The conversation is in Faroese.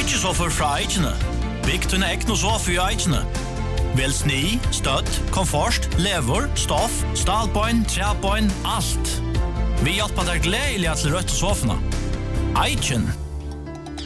Byggje sofa fra Eichene. Bygg tunne ekne sofa i Eichene. Vel sni, støtt, komfort, lever, stoff, stalbøyn, træbøyn, alt. Vi hjelper deg gledelig til rødt sofene. Eichen.